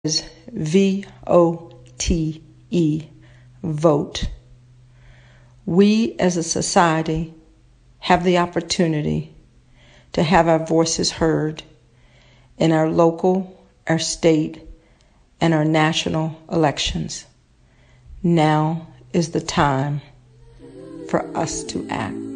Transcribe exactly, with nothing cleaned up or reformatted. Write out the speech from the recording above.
is V O T E, vote. We as a society have the opportunity to have our voices heard in our local, our state, and our national elections. Now is the time for us to act.